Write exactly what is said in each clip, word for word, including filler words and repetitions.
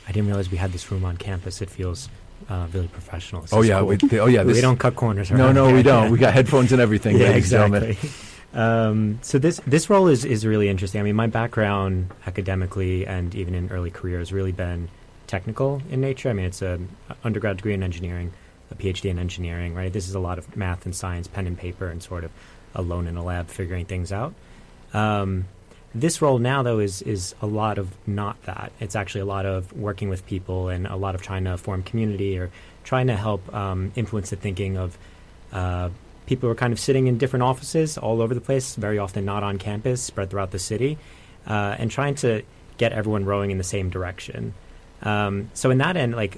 I didn't realize we had this room on campus. It feels uh, really professional. This oh, is yeah, cool. we, th- oh yeah. We This, don't cut corners. No, around no, here. we don't. Yeah. We got headphones and everything. Yeah, ladies and exactly. gentlemen. Um, so this this role is, is really interesting. I mean, my background academically and even in early career has really been technical in nature. I mean, it's an undergrad degree in engineering, a PhD in engineering, right? This is a lot of math and science, pen and paper, and sort of alone in a lab figuring things out. Um, this role now, though, is is a lot of not that. It's actually a lot of working with people and a lot of trying to form community or trying to help um, influence the thinking of uh, people who are kind of sitting in different offices all over the place, very often not on campus, spread throughout the city, uh, and trying to get everyone rowing in the same direction. Um, so in that end, like,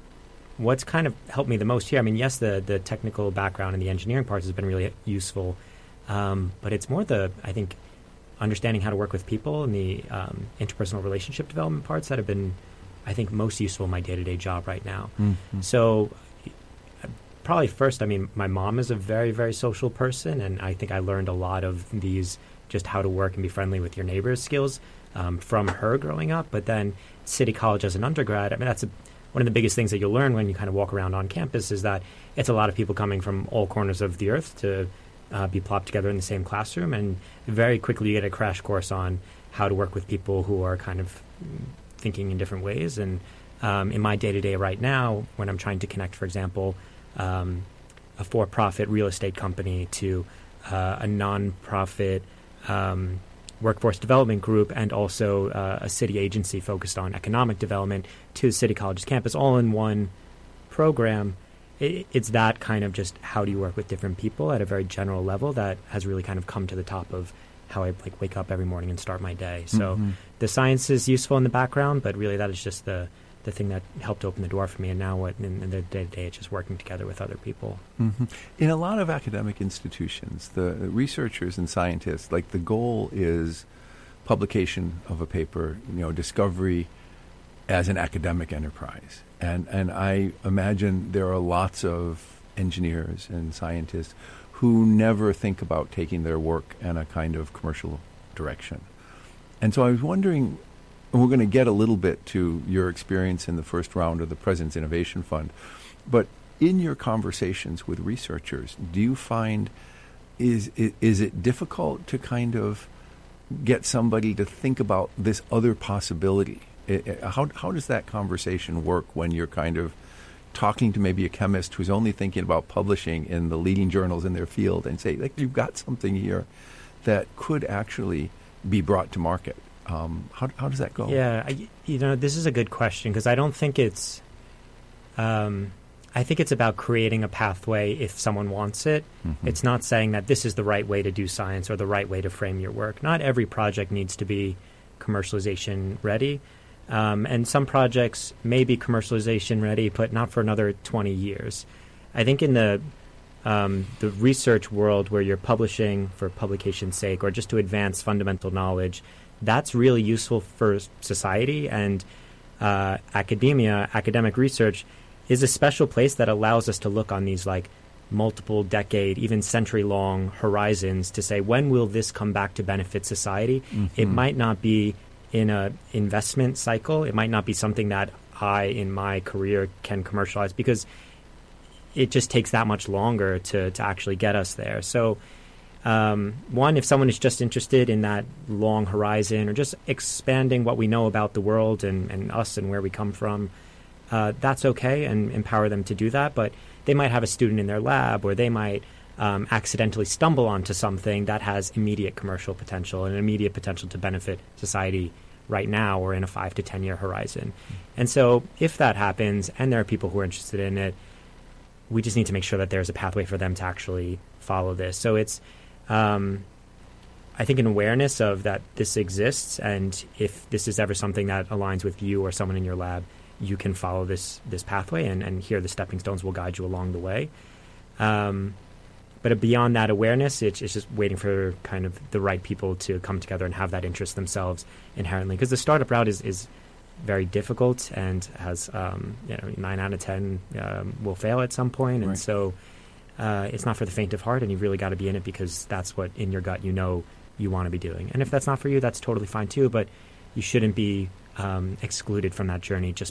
what's kind of helped me the most here, I mean, yes, the the technical background and the engineering parts has been really useful, um, but it's more the, I think, understanding how to work with people and the um, interpersonal relationship development parts that have been, I think, most useful in my day-to-day job right now. Mm-hmm. So uh, probably first, I mean, my mom is a very, very social person, and I think I learned a lot of these just how to work and be friendly with your neighbors skills um, from her growing up. But then City College as an undergrad, I mean, that's a, one of the biggest things that you'll learn when you kind of walk around on campus is that it's a lot of people coming from all corners of the earth to uh, be plopped together in the same classroom. And very quickly you get a crash course on how to work with people who are kind of thinking in different ways. And um, in my day-to-day right now, when I'm trying to connect, for example, um, a for-profit real estate company to uh, a non-profit um, workforce development group and also uh, a city agency focused on economic development to the City College's campus, all in one program, it, it's that kind of just how do you work with different people at a very general level that has really kind of come to the top of how I like wake up every morning and start my day. So Mm-hmm. the science is useful in the background, but really that is just the the thing that helped open the door for me. And now what in, in the day-to-day, it's just working together with other people. Mm-hmm. In a lot of academic institutions, the researchers and scientists, like the goal is publication of a paper, you know, discovery as an academic enterprise. And and I imagine there are lots of engineers and scientists who never think about taking their work in a kind of commercial direction. And so I was wondering, and we're going to get a little bit to your experience in the first round of the President's Innovation Fund, but in your conversations with researchers, do you find, is, is, is it difficult to kind of get somebody to think about this other possibility? It, it, how, how does that conversation work when you're kind of talking to maybe a chemist who's only thinking about publishing in the leading journals in their field and say, like, you've got something here that could actually be brought to market? Um, how, how does that go? Yeah, I, you know, this is a good question because I don't think it's, um, I think it's about creating a pathway if someone wants it. Mm-hmm. It's not saying that this is the right way to do science or the right way to frame your work. Not every project needs to be commercialization ready. Um, and some projects may be commercialization ready, but not for another twenty years. I think in the um, the research world where you're publishing for publication's sake or just to advance fundamental knowledge, that's really useful for society. And uh, academia, academic research, is a special place that allows us to look on these like multiple decade, even century-long horizons to say, when will this come back to benefit society? Mm-hmm. It might not be in a investment cycle. It might not be something that I, in my career, can commercialize because it just takes that much longer to, to actually get us there. So um, one, if someone is just interested in that long horizon or just expanding what we know about the world and, and us and where we come from, uh, that's okay, and empower them to do that. But they might have a student in their lab, or they might um, accidentally stumble onto something that has immediate commercial potential and immediate potential to benefit society right now or in a five to ten year horizon. Mm-hmm. And so if that happens and there are people who are interested in it, we just need to make sure that there's a pathway for them to actually follow this. So it's, um, I think, an awareness of that this exists, and if this is ever something that aligns with you or someone in your lab, you can follow this this pathway, and, and here the stepping stones will guide you along the way. Um, but beyond that awareness, it's, it's just waiting for kind of the right people to come together and have that interest themselves inherently. Because the startup route is, is very difficult and has, um, you know, nine out of ten um, will fail at some point. And right. so uh, it's not for the faint of heart, and you've really got to be in it because that's what in your gut you know you want to be doing. And if that's not for you, that's totally fine too, but you shouldn't be um, excluded from that journey just